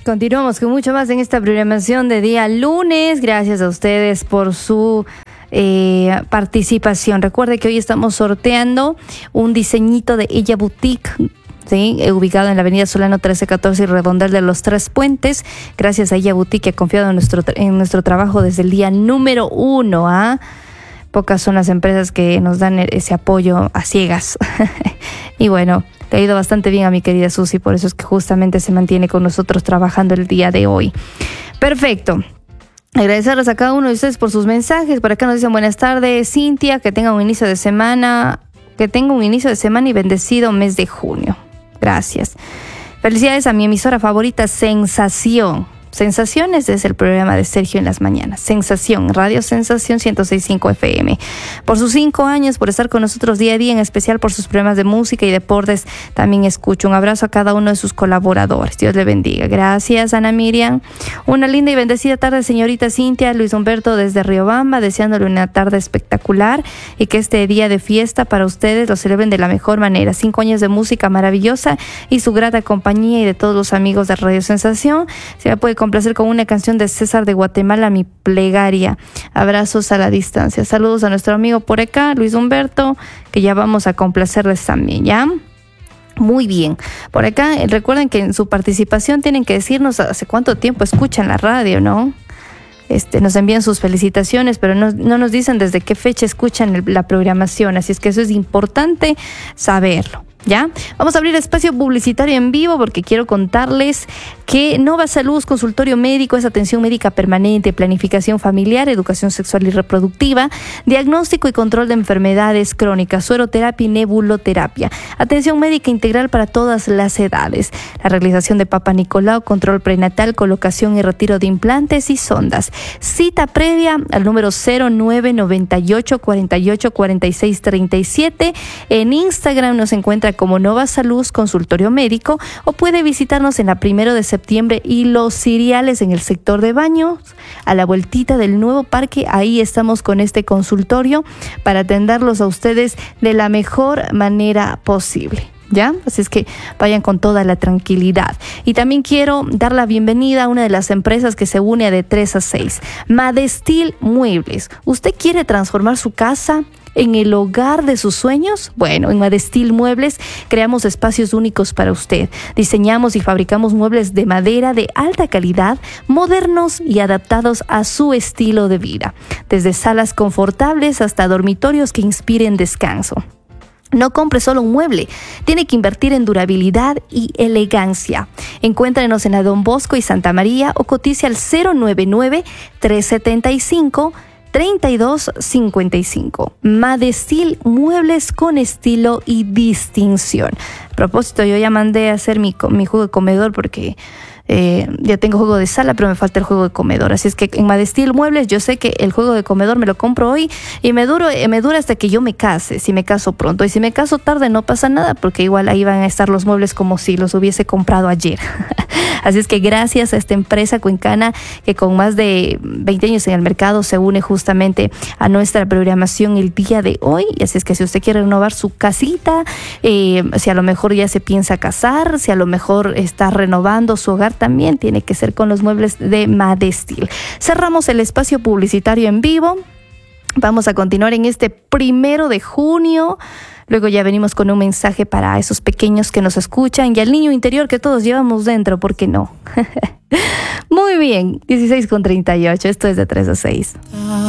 Continuamos con mucho más en esta programación de día lunes. Gracias a ustedes por su participación. Recuerde que hoy estamos sorteando un diseñito de Ella Boutique, ¿sí? Ubicado en la avenida Solano 1314 y Redondel de los Tres Puentes. Gracias a Ella Boutique, que ha confiado en nuestro trabajo desde el día número 1. Pocas son las empresas que nos dan ese apoyo a ciegas. Y bueno, le ha ido bastante bien a mi querida Susi, por eso es que justamente se mantiene con nosotros trabajando el día de hoy. Perfecto. Agradecerles a cada uno de ustedes por sus mensajes. Por acá nos dicen buenas tardes, Cintia, que tenga un inicio de semana y bendecido mes de junio. Gracias. Felicidades a mi emisora favorita, Sensación. Sensaciones es el programa de Sergio en las mañanas. Sensación, Radio Sensación 106.5 FM. Por sus 5 años, por estar con nosotros día a día, en especial por sus programas de música y deportes, también escucho. Un abrazo a cada uno de sus colaboradores. Dios le bendiga. Gracias, Ana Miriam. Una linda y bendecida tarde, señorita Cintia. Luis Humberto desde Riobamba, deseándole una tarde espectacular y que este día de fiesta para ustedes lo celebren de la mejor manera. 5 años de música maravillosa y su grata compañía y de todos los amigos de Radio Sensación. Se me puede complacer con una canción de César de Guatemala, Mi Plegaria. Abrazos a la distancia. Saludos a nuestro amigo por acá, Luis Humberto, que ya vamos a complacerles también, ¿ya? Muy bien. Por acá, recuerden que en su participación tienen que decirnos hace cuánto tiempo escuchan la radio, ¿no? Nos envían sus felicitaciones, pero no nos dicen desde qué fecha escuchan la programación, así es que eso es importante saberlo. ¿Ya? Vamos a abrir espacio publicitario en vivo porque quiero contarles que Nova Salud, consultorio médico, es atención médica permanente, planificación familiar, educación sexual y reproductiva, diagnóstico y control de enfermedades crónicas, sueroterapia y nebuloterapia, atención médica integral para todas las edades, la realización de Papa Nicolau, control prenatal, colocación y retiro de implantes y sondas. Cita previa al número 0998 48 46 37. En Instagram nos encuentra como Nova Salud Consultorio Médico, o puede visitarnos en la 1 de septiembre y Los Ciriales en el sector de baños, a la vueltita del nuevo parque. Ahí estamos con este consultorio para atenderlos a ustedes de la mejor manera posible. ¿Ya? Así es que vayan con toda la tranquilidad. Y también quiero dar la bienvenida a una de las empresas que se une a de 3 a 6. Madestil Muebles. ¿Usted quiere transformar su casa en el hogar de sus sueños? Bueno, en Madestil Muebles creamos espacios únicos para usted. Diseñamos y fabricamos muebles de madera de alta calidad, modernos y adaptados a su estilo de vida. Desde salas confortables hasta dormitorios que inspiren descanso. No compre solo un mueble, tiene que invertir en durabilidad y elegancia. Encuéntrenos en la Don Bosco y Santa María o cotice al 099-375-3255. Madestil Muebles con estilo y distinción. A propósito, yo ya mandé a hacer mi juego de comedor porque ya tengo juego de sala, pero me falta el juego de comedor. Así es que en Madestil Muebles yo sé que el juego de comedor me lo compro hoy y me dura hasta que yo me case, si me caso pronto. Y si me caso tarde no pasa nada, porque igual ahí van a estar los muebles como si los hubiese comprado ayer. Así es que gracias a esta empresa cuencana que con más de 20 años en el mercado se une justamente a nuestra programación el día de hoy. Y así es que si usted quiere renovar su casita, si a lo mejor ya se piensa casar, si a lo mejor está renovando su hogar, también tiene que ser con los muebles de Madestil. Cerramos el espacio publicitario en vivo. Vamos a continuar en este 1 de junio. Luego ya venimos con un mensaje para esos pequeños que nos escuchan y al niño interior que todos llevamos dentro, ¿por qué no? Muy bien, 16:38, esto es de 3 a 6.